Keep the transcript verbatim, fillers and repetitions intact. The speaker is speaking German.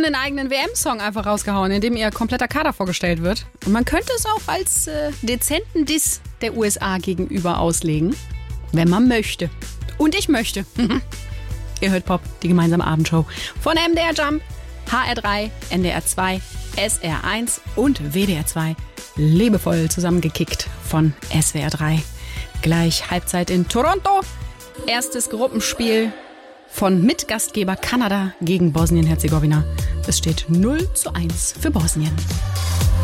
einen eigenen W M-Song einfach rausgehauen, in dem ihr kompletter Kader vorgestellt wird. Und man könnte es auch als äh, dezenten Diss der U S A gegenüber auslegen, wenn man möchte. Und ich möchte. Ihr hört Pop, die gemeinsame Abendshow von M D R Jump, H R drei, N D R zwei, S R eins und W D R zwei. Liebevoll zusammengekickt von S W R drei. Gleich Halbzeit in Toronto. Erstes Gruppenspiel von Mitgastgeber Kanada gegen Bosnien-Herzegowina. Es steht null zu eins für Bosnien.